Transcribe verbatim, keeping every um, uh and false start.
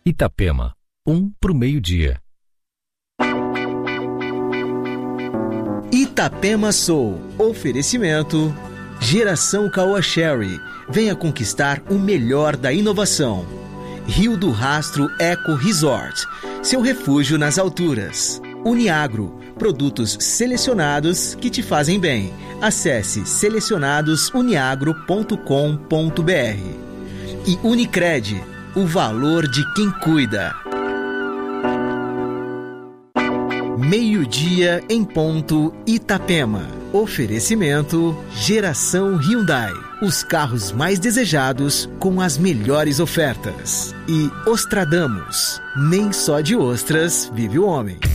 Itapema, um pro meio-dia. Itapema Soul. Oferecimento. Geração Caoa Sherry. Venha conquistar o melhor da inovação. Rio do Rastro Eco Resort. Seu refúgio nas alturas. Uniagro. Produtos selecionados que te fazem bem. Acesse selecionados uniagro ponto com ponto b r. E Unicred. O valor de quem cuida. Meio-dia em ponto, Itapema. Oferecimento Geração Hyundai. Os carros mais desejados com as melhores ofertas. E Ostradamus. Nem só de ostras vive o homem.